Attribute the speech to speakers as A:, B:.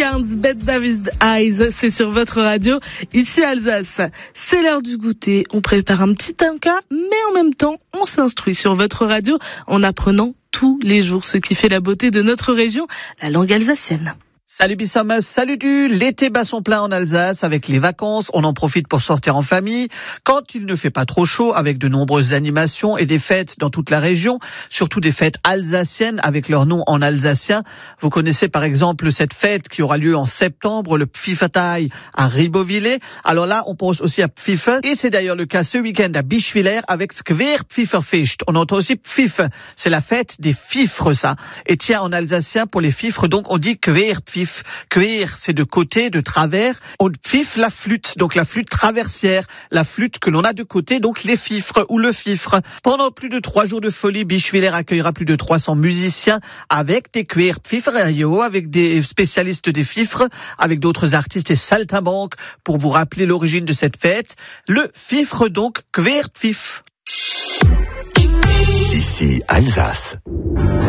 A: Burns, Bette David Eyes, c'est sur votre radio, ici Alsace. C'est l'heure du goûter, on prépare un petit tanka, mais en même temps, on s'instruit sur votre radio en apprenant tous les jours ce qui fait la beauté de notre région, la langue alsacienne.
B: Salut Bissam, salut du l'été bat son plein en Alsace avec les vacances, on en profite pour sortir en famille. Quand il ne fait pas trop chaud, avec de nombreuses animations et des fêtes dans toute la région, surtout des fêtes alsaciennes avec leur nom en alsacien. Vous connaissez par exemple cette fête qui aura lieu en septembre, le Pfiffertag à Ribeauvillé. Alors là, on pense aussi à Pfiffe et c'est d'ailleurs le cas ce week-end à Bischwiller avec Skwer Pfifferfest. On entend aussi Pfiff, c'est la fête des fifres ça. Et tiens, en alsacien pour les fifres, donc on dit Quer Pfiff. Quer, c'est de côté, de travers. On pfiffe la flûte, donc la flûte traversière, la flûte que l'on a de côté, donc les fifres ou le fifre. Pendant plus de 3 jours de folie, Bischwiller accueillera plus de 300 musiciens avec des Quer Pfifferio, avec des spécialistes des fifres, avec d'autres artistes et saltimbanques pour vous rappeler l'origine de cette fête. Le fifre donc, Quer Pfiff.
C: Ici Alsace.